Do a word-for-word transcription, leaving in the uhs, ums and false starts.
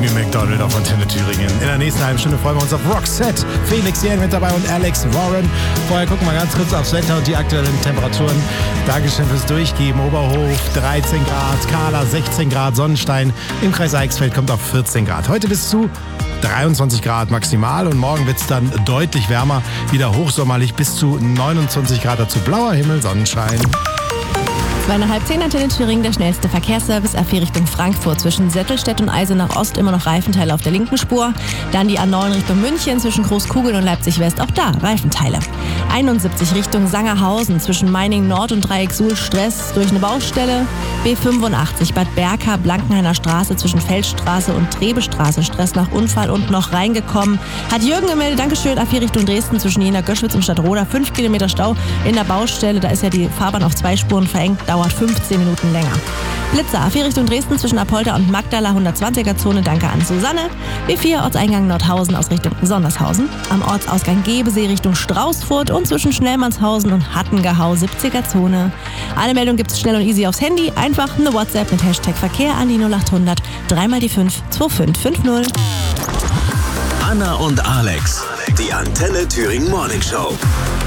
McDonald auf Antenne Thüringen. In der nächsten halben Stunde freuen wir uns auf Roxette. Felix Jähn mit dabei und Alex Warren. Vorher gucken wir ganz kurz aufs Wetter und die aktuellen Temperaturen. Dankeschön fürs Durchgeben. Oberhof dreizehn Grad, Kahler sechzehn Grad, Sonnenstein im Kreis Eichsfeld kommt auf vierzehn Grad. Heute bis zu dreiundzwanzig Grad maximal und morgen wird es dann deutlich wärmer, wieder hochsommerlich bis zu neunundzwanzig Grad, dazu blauer Himmel, Sonnenschein. Zweieinhalb zehn Antenne Thüringen, der schnellste Verkehrsservice A vier Richtung Frankfurt. Zwischen Settelstedt und Eisenach Ost immer noch Reifenteile auf der linken Spur. Dann die A neun Richtung München zwischen Großkugeln und Leipzig West, auch da Reifenteile. einundsiebzig Richtung Sangerhausen zwischen Meiningen Nord und Dreieck Suhl Stress durch eine Baustelle. B fünfundachtzig Bad Berka, Blankenhainer Straße zwischen Feldstraße und Trebestraße. Stress nach Unfall und noch reingekommen. Hat Jürgen gemeldet, Dankeschön. A vier Richtung Dresden zwischen Jena Göschwitz und Stadtroda. fünf Kilometer Stau in der Baustelle. Da ist ja die Fahrbahn auf zwei Spuren verengt. Dauert fünfzehn Minuten länger. Blitzer, A vier Richtung Dresden zwischen Apolda und Magdala, hundertzwanziger Zone, danke an Susanne. B vier Ortseingang Nordhausen aus Richtung Sondershausen. Am Ortsausgang Gebesee Richtung Straußfurt und zwischen Schnellmannshausen und Hattengehau, siebziger Zone. Alle Meldungen gibt es schnell und easy aufs Handy. Einfach eine WhatsApp mit Hashtag Verkehr an die null acht hundert dreimal die fünf zwei fünf fünf null. Anna und Alex, die Antenne Thüringen Morning Show.